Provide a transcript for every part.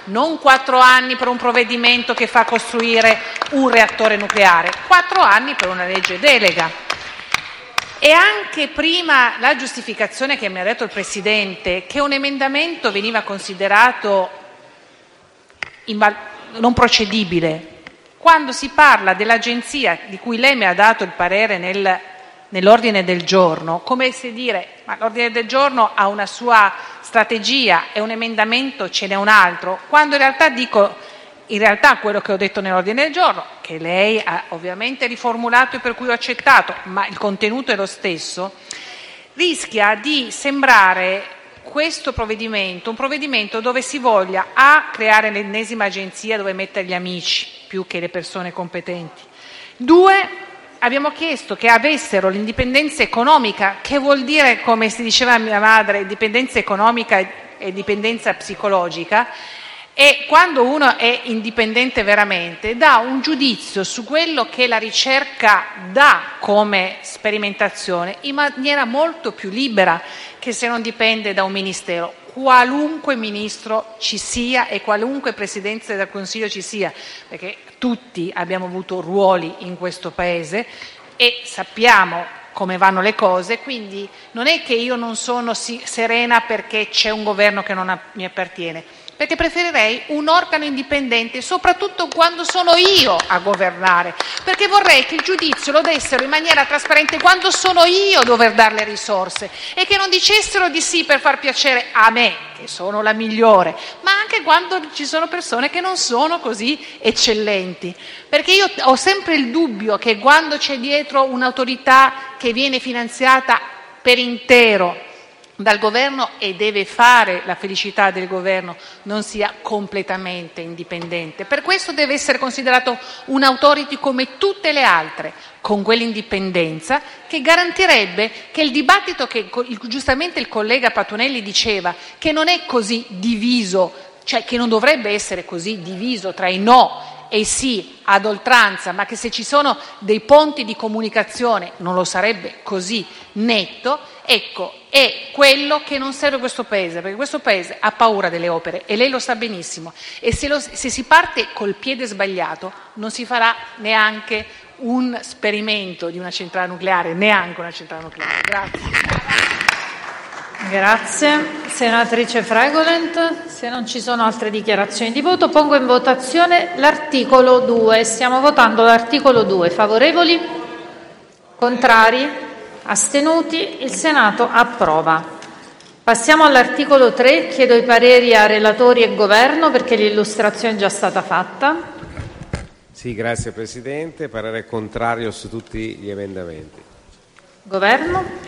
non 4 anni per un provvedimento che fa costruire un reattore nucleare, 4 anni per una legge delega. E anche prima la giustificazione che mi ha detto il Presidente, che un emendamento veniva considerato non procedibile, quando si parla dell'agenzia di cui lei mi ha dato il parere nell'ordine del giorno, come se dire, ma l'ordine del giorno ha una sua strategia e un emendamento ce n'è un altro, quando in realtà quello che ho detto nell'ordine del giorno, che lei ha ovviamente riformulato e per cui ho accettato, ma il contenuto è lo stesso, rischia di sembrare questo provvedimento un provvedimento dove si voglia creare l'ennesima agenzia dove mettere gli amici più che le persone competenti. 2, abbiamo chiesto che avessero l'indipendenza economica, che vuol dire, come si diceva a mia madre, indipendenza economica e dipendenza psicologica, e quando uno è indipendente veramente dà un giudizio su quello che la ricerca dà come sperimentazione in maniera molto più libera che se non dipende da un ministero, qualunque ministro ci sia e qualunque Presidente del Consiglio ci sia, perché tutti abbiamo avuto ruoli in questo Paese e sappiamo come vanno le cose, quindi non è che io non sono serena perché c'è un governo che non mi appartiene, perché preferirei un organo indipendente, soprattutto quando sono io a governare, perché vorrei che il giudizio lo dessero in maniera trasparente quando sono io a dover dare le risorse e che non dicessero di sì per far piacere a me, che sono la migliore, ma anche quando ci sono persone che non sono così eccellenti. Perché io ho sempre il dubbio che quando c'è dietro un'autorità che viene finanziata per intero dal governo e deve fare la felicità del governo non sia completamente indipendente. Per questo deve essere considerato un'autority come tutte le altre, con quell'indipendenza che garantirebbe che il dibattito che giustamente il collega Patuanelli diceva, che non è così diviso, cioè che non dovrebbe essere così diviso tra i no e i sì ad oltranza, ma che se ci sono dei ponti di comunicazione non lo sarebbe così netto, ecco, è quello che non serve a questo Paese, perché questo Paese ha paura delle opere e lei lo sa benissimo, e se si parte col piede sbagliato non si farà neanche un sperimento di una centrale nucleare, neanche una centrale nucleare. Grazie. Grazie. Senatrice Fregolent, se non ci sono altre dichiarazioni di voto, pongo in votazione l'articolo 2. Stiamo votando l'articolo 2. Favorevoli? Contrari? Astenuti? Il Senato approva. Passiamo all'articolo 3. Chiedo i pareri a relatori e Governo perché l'illustrazione è già stata fatta. Sì, grazie Presidente. Parere contrario su tutti gli emendamenti. Governo?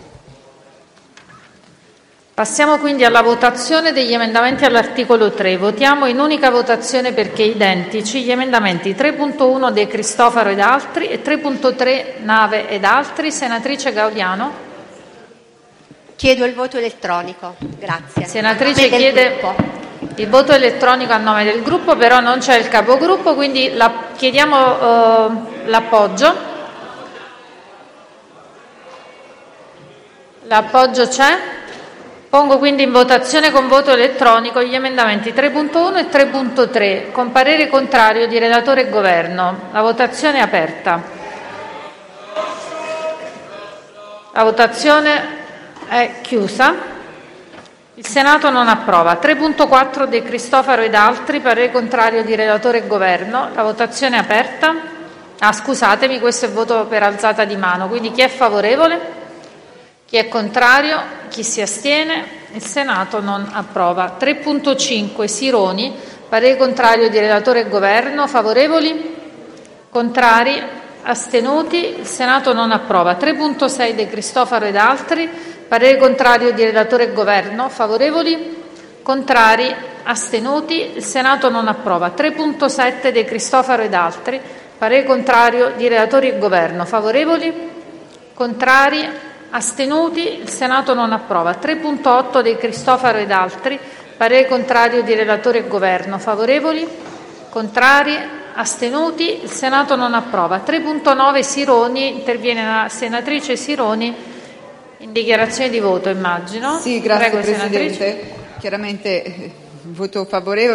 Passiamo quindi alla votazione degli emendamenti all'articolo 3. Votiamo in unica votazione perché identici gli emendamenti 3.1 De Cristofaro ed altri e 3.3 Nave ed altri. Senatrice Gaudiano. Chiedo il voto elettronico. Grazie. Senatrice chiede il voto elettronico a nome del gruppo, però non c'è il capogruppo, quindi chiediamo l'appoggio. L'appoggio c'è. Pongo quindi in votazione con voto elettronico gli emendamenti 3.1 e 3.3 con parere contrario di relatore e Governo. La votazione è aperta. La votazione è chiusa. Il Senato non approva. 3.4 De Cristofaro ed altri, parere contrario di relatore e Governo. La votazione è aperta. Scusatemi, questo è voto per alzata di mano, quindi chi è favorevole? Chi è contrario? Chi si astiene? Il Senato non approva. 3.5 Sironi, parere contrario di relatore e Governo. Favorevoli? Contrari? Astenuti? Il Senato non approva. 3.6 De Cristofaro ed altri, parere contrario di relatore e Governo. Favorevoli? Contrari? Astenuti? Il Senato non approva. 3.7 De Cristofaro ed altri, parere contrario di relatori e Governo. Favorevoli? Contrari? Astenuti? Il Senato non approva. 3.8 De Cristofaro ed altri, parere contrario di relatore e Governo. Favorevoli? Contrari? Astenuti? Il Senato non approva. 3.9 Sironi, interviene la senatrice Sironi in dichiarazione di voto, immagino. Sì, grazie Prego, Presidente. senatrice. Chiaramente voto favorevole.